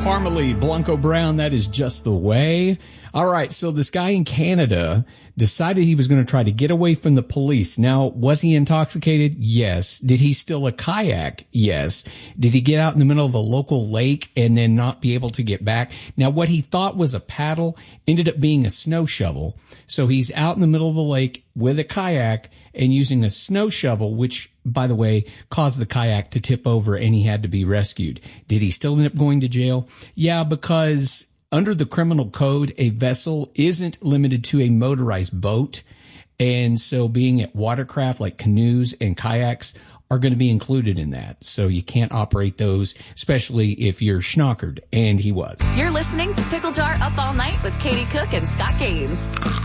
Parmalee, Blanco Brown, that is just the way. All right, so this guy in Canada decided he was going to try to get away from the police. Now, was he intoxicated? Yes. Did he steal a kayak? Yes. Did he get out in the middle of a local lake and then not be able to get back? Now, what he thought was a paddle ended up being a snow shovel. So he's out in the middle of the lake with a kayak and using a snow shovel, which, by the way, caused the kayak to tip over and he had to be rescued. Did he still end up going to jail? Yeah, because under the criminal code, a vessel isn't limited to a motorized boat. And so being at watercraft like canoes and kayaks are going to be included in that. So you can't operate those, especially if you're schnockered. And he was. You're listening to Pickle Jar Up All Night with Katie Cook and Scott Gaines.